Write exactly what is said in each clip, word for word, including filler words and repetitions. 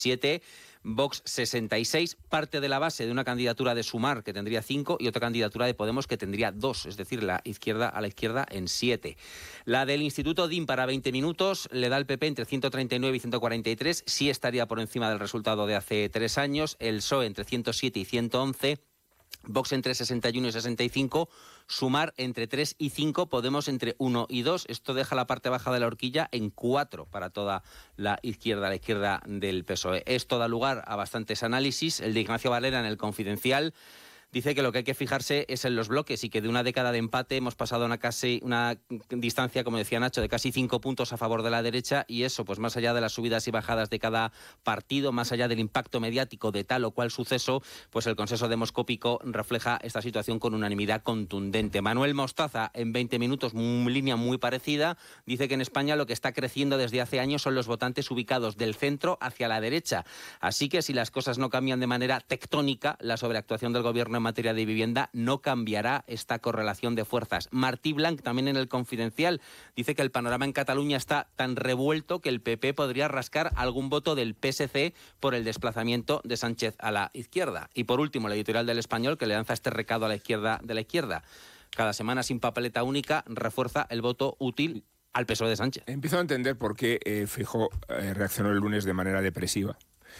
siete, Vox sesenta y seis, parte de la base de una candidatura de Sumar que tendría cinco y otra candidatura de Podemos que tendría dos, es decir, la izquierda a la izquierda en siete. La del Instituto D I M para veinte minutos le da al P P entre ciento treinta y nueve y ciento cuarenta y tres, sí estaría por encima del resultado de hace tres años, el P S O E entre ciento siete y ciento once, Vox entre sesenta y uno y sesenta y cinco, Sumar entre tres y cinco, Podemos entre uno y dos. Esto deja la parte baja de la horquilla en cuatro para toda la izquierda, la izquierda del P S O E. Esto da lugar a bastantes análisis. El de Ignacio Valera en El Confidencial dice que lo que hay que fijarse es en los bloques y que de una década de empate hemos pasado a una casi una distancia, como decía Nacho, de casi cinco puntos a favor de la derecha, y eso, pues más allá de las subidas y bajadas de cada partido, más allá del impacto mediático de tal o cual suceso, pues el consenso demoscópico refleja esta situación con unanimidad contundente. Manuel Mostaza, en veinte minutos, una línea muy parecida, dice que en España lo que está creciendo desde hace años son los votantes ubicados del centro hacia la derecha. Así que si las cosas no cambian de manera tectónica, la sobreactuación del gobierno en materia de vivienda no cambiará esta correlación de fuerzas. Martí Blanc, también en El Confidencial, dice que el panorama en Cataluña está tan revuelto que el P P podría rascar algún voto del P S C por el desplazamiento de Sánchez a la izquierda. Y por último, la editorial del Español, que le lanza este recado a la izquierda de la izquierda. Cada semana sin papeleta única refuerza el voto útil al P S O E de Sánchez. Empiezo a entender por qué eh, Feijóo eh, reaccionó el lunes de manera depresiva.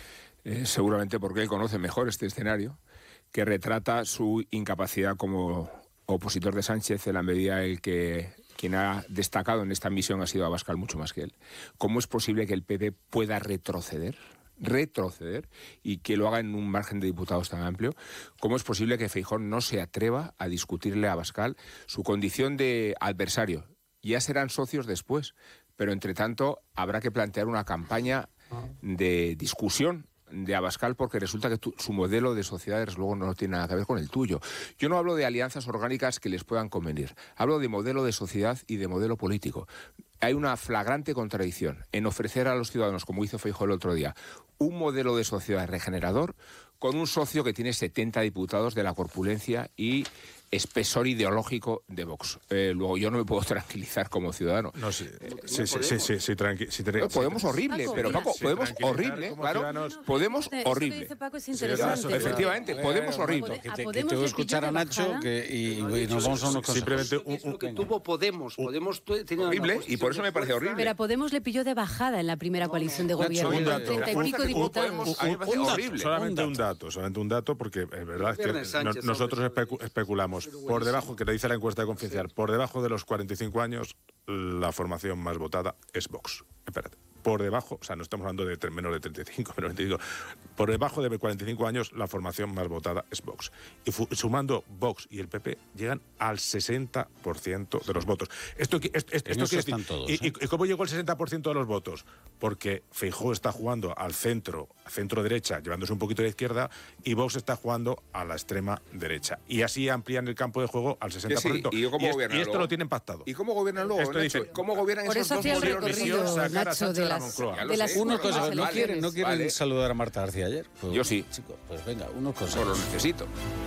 Eh, seguramente porque él conoce mejor este escenario, que retrata su incapacidad como opositor de Sánchez en la medida en que quien ha destacado en esta misión ha sido Abascal mucho más que él. ¿Cómo es posible que el P P pueda retroceder? retroceder y que lo haga en un margen de diputados tan amplio? ¿Cómo es posible que Feijóo no se atreva a discutirle a Abascal su condición de adversario? Ya serán socios después, pero entre tanto habrá que plantear una campaña de discusión de Abascal, porque resulta que tu, su modelo de sociedad desde luego no tiene nada que ver con el tuyo. Yo no hablo de alianzas orgánicas que les puedan convenir, hablo de modelo de sociedad y de modelo político. Hay una flagrante contradicción en ofrecer a los ciudadanos, como hizo Feijóo el otro día, un modelo de sociedad regenerador con un socio que tiene setenta diputados de la corpulencia y espesor ideológico de Vox. Eh, luego yo no me puedo tranquilizar como ciudadano. No, sí, eh, sí, sí, sí, sí, sí, tranqui, sí, no, Podemos horrible, Paco, pero Paco, sí, podemos horrible, claro, no, no, Podemos no, horrible. Paco es sí, efectivamente, eh, Podemos horrible. Que te, que te voy a escuchar a Nacho que, y, y nos vamos a unos cosas. Simplemente un, un, que tuvo Podemos. Podemos tenía horrible, y por eso me parece horrible. Pero a Podemos le pilló de bajada en la primera coalición de gobierno. Un dato, treinta y pico diputados. Solamente un dato, solamente un dato, porque es verdad que nosotros especulamos por debajo, que le dice la encuesta de Confidencial, por debajo de los cuarenta y cinco años, la formación más votada es Vox. Espérate. Por debajo, o sea, no estamos hablando de menos de treinta y cinco, menos de treinta y cinco, por debajo de cuarenta y cinco años, la formación más votada es Vox. Y sumando Vox y el P P, llegan al sesenta por ciento de los votos. Esto, esto, esto, esto quiere decir, todos, ¿y, ¿eh? ¿Y cómo llegó el sesenta por ciento de los votos? Porque Feijóo está jugando al centro, centro-derecha, llevándose un poquito de izquierda, y Vox está jugando a la extrema derecha. Y así amplían el campo de juego al sesenta por ciento. Sí, sí. ¿Y, cómo y, gobiernan y esto luego? lo tienen pactado. ¿Y cómo gobiernan luego? Esto Nacho? dice, ¿Cómo gobiernan por esos eso dos hacía el modelos? recorrido, sacar a Nacho, Sánchez de de la las, Moncloa. de las Unos cinco cosas, ¿no coaliciones. quieren, no quieren Vale. saludar a Marta García ayer? Pues, Yo sí. Chicos, pues venga, unos cosas. Pues lo necesito.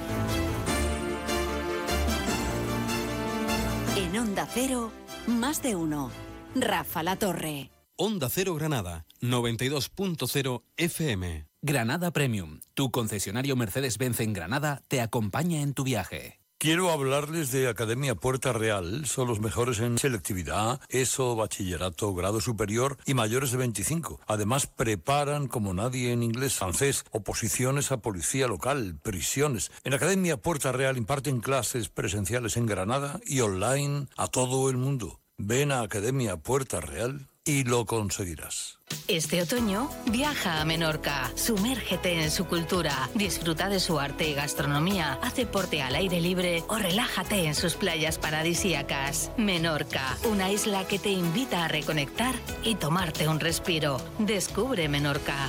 En Onda Cero, más de uno. Rafa La Torre. Onda Cero Granada, noventa y dos punto cero F M. Granada Premium, tu concesionario Mercedes-Benz en Granada, te acompaña en tu viaje. Quiero hablarles de Academia Puerta Real. Son los mejores en selectividad, ESO, bachillerato, grado superior y mayores de veinticinco. Además, preparan como nadie en inglés, francés, oposiciones a policía local, prisiones. En Academia Puerta Real imparten clases presenciales en Granada y online a todo el mundo. Ven a Academia Puerta Real y lo conseguirás. Este otoño, viaja a Menorca, sumérgete en su cultura, disfruta de su arte y gastronomía, haz deporte al aire libre o relájate en sus playas paradisíacas. Menorca, una isla que te invita a reconectar y tomarte un respiro. Descubre Menorca.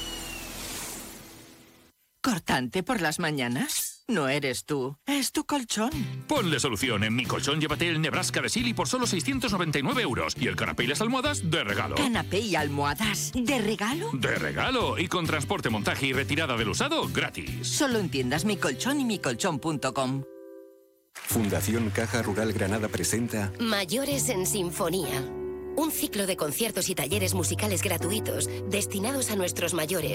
¿Cortante por las mañanas? No eres tú, es tu colchón. Ponle solución. En Mi Colchón llévate el Nebraska de Silly por solo seiscientos noventa y nueve euros. Y el canapé y las almohadas de regalo. ¿Canapé y almohadas de regalo? De regalo. Y con transporte, montaje y retirada del usado gratis. Solo en tiendas Mi Colchón y mi colchón punto com. Fundación Caja Rural Granada presenta Mayores en Sinfonía. Un ciclo de conciertos y talleres musicales gratuitos destinados a nuestros mayores